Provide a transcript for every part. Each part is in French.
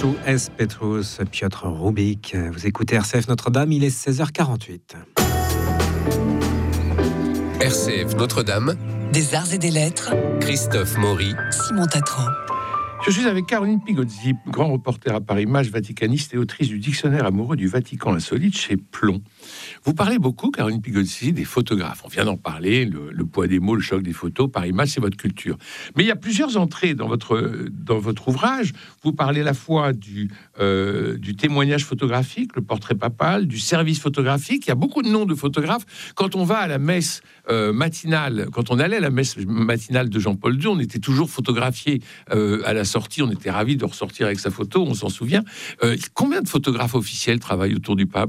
Sous S. Petrus, Piotr Rubik. Vous écoutez RCF Notre-Dame, il est 16h48. RCF Notre-Dame, des arts et des lettres, Christophe Maury, Simon Tatran. Je suis avec Caroline Pigozzi, grand reporter à Paris Match, vaticaniste et autrice du dictionnaire amoureux du Vatican insolite chez Plomb. Vous parlez beaucoup, Caroline Pigozzi, des photographes. On vient d'en parler, le poids des mots, le choc des photos. Paris Match, c'est votre culture. Mais il y a plusieurs entrées dans votre ouvrage. Vous parlez à la fois du témoignage photographique, le portrait papal, du service photographique. Il y a beaucoup de noms de photographes. Quand on va à la messe matinale, quand on allait à la messe matinale de Jean-Paul II, on était toujours photographié à la sortie. On était ravis de ressortir avec sa photo, on s'en souvient. Combien de photographes officiels travaillent autour du pape ?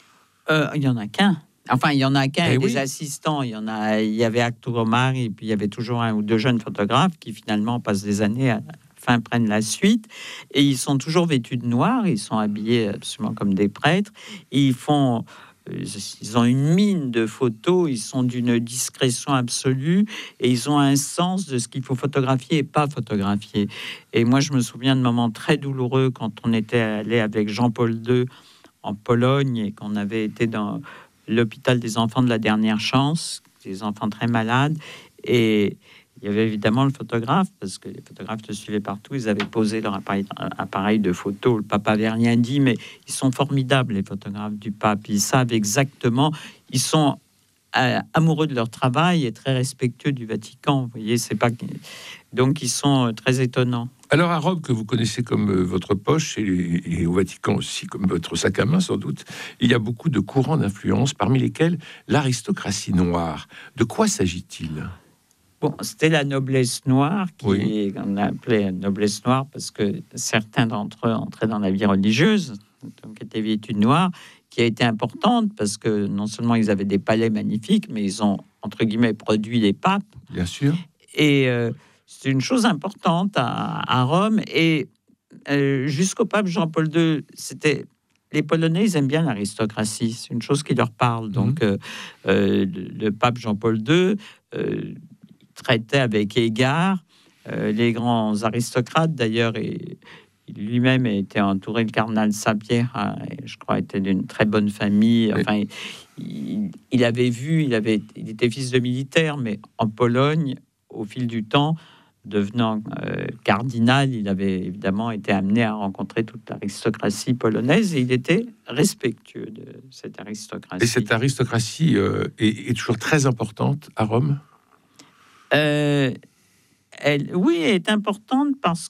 Il y en a qu'un. Enfin, il y en a qu'un et oui. des assistants. Il y avait Arturo Omar et puis il y avait toujours un ou deux jeunes photographes qui finalement passent des années à prennent la suite. Et ils sont toujours vêtus de noir. Ils sont habillés absolument comme des prêtres. Et ils ont une mine de photos. Ils sont d'une discrétion absolue et ils ont un sens de ce qu'il faut photographier et pas photographier. Et moi, je me souviens de moments très douloureux quand on était allé avec Jean-Paul II en Pologne et qu'on avait été dans l'hôpital des enfants de la dernière chance, des enfants très malades, et il y avait évidemment le photographe, parce que les photographes le suivaient partout, ils avaient posé leur appareil de photo, le pape avait rien dit, mais ils sont formidables, les photographes du pape, ils savent exactement, ils sont amoureux de leur travail et très respectueux du Vatican, vous voyez, c'est pas... Donc ils sont très étonnants. Alors à Rome, que vous connaissez comme votre poche, et au Vatican aussi comme votre sac à main sans doute, il y a beaucoup de courants d'influence, parmi lesquels l'aristocratie noire. De quoi s'agit-il ? Bon, c'était la noblesse noire, on a appelé noblesse noire parce que certains d'entre eux entraient dans la vie religieuse, donc étaient vêtus de noir, qui a été importante parce que non seulement ils avaient des palais magnifiques, mais ils ont, entre guillemets, produit les papes. Bien sûr. Et c'est une chose importante à Rome. Et jusqu'au pape Jean-Paul II, les Polonais, ils aiment bien l'aristocratie. C'est une chose qui leur parle. Donc, le pape Jean-Paul II traitait avec égard les grands aristocrates. D'ailleurs, et lui-même était entouré, le cardinal Saint-Pierre, je crois, était d'une très bonne famille. Enfin, il était fils de militaire, mais en Pologne, au fil du temps, devenant cardinal, il avait évidemment été amené à rencontrer toute l'aristocratie polonaise et il était respectueux de cette aristocratie. Et cette aristocratie est toujours très importante à Rome ? Elle est importante parce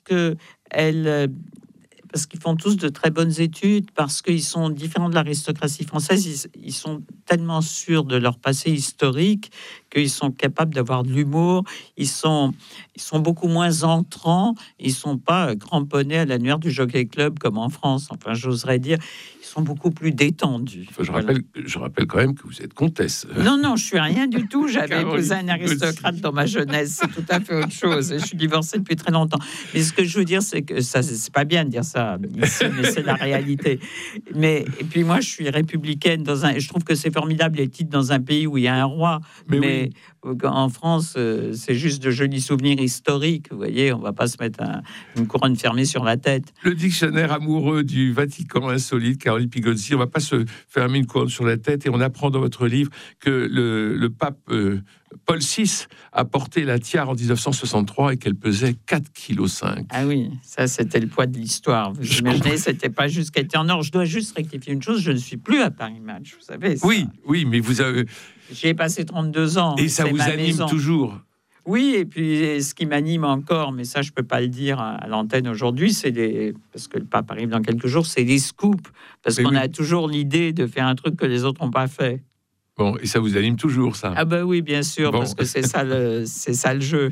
qu'ils font tous de très bonnes études, parce qu'ils sont différents de l'aristocratie française. Ils sont tellement sûrs de leur passé historique qu'ils sont capables d'avoir de l'humour. Ils sont beaucoup moins entrants. Ils sont pas cramponnés à l'annuaire du Jockey Club comme en France. Enfin, j'oserais dire, ils sont beaucoup plus détendus. Je rappelle quand même que vous êtes comtesse. Non, je suis rien du tout. J'avais épousé un aristocrate dans ma jeunesse. C'est tout à fait autre chose. Je suis divorcée depuis très longtemps. Mais ce que je veux dire, c'est que ça, c'est pas bien de dire ça ici, mais c'est la réalité. Et puis moi, je suis républicaine je trouve que c'est formidable les titres dans un pays où il y a un roi. Mais en France, c'est juste de jolis souvenirs historiques. Vous voyez, on va pas se mettre une couronne fermée sur la tête. Le dictionnaire amoureux du Vatican insolite, Caroline Pigozzi, on va pas se fermer une couronne sur la tête et on apprend dans votre livre que le pape Paul VI a porté la tiare en 1963 et qu'elle pesait 4,5 kg. Ah oui, ça c'était le poids de l'histoire. Vous imaginez, c'était pas juste qu'elle était en or. Je dois juste rectifier une chose, je ne suis plus à Paris Match, vous savez. Ça. Oui, mais vous avez... J'y ai passé 32 ans. Et ça vous anime toujours. Oui, et puis ce qui m'anime encore, mais ça je peux pas le dire à l'antenne aujourd'hui, parce que le pape arrive dans quelques jours, c'est les scoops, parce qu'on a toujours l'idée de faire un truc que les autres n'ont pas fait. Bon, et ça vous anime toujours, ça ? Ah ben oui, bien sûr, parce que c'est ça le jeu.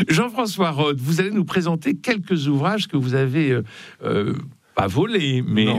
Jean-François Rode, vous allez nous présenter quelques ouvrages que vous avez pas volés, mais